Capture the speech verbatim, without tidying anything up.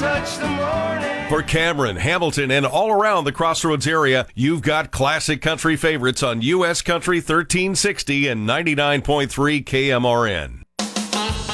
touch the morning. For Cameron, Hamilton, and all around the Crossroads area, you've got classic country favorites on U S Country thirteen sixty and ninety-nine point three K M R N.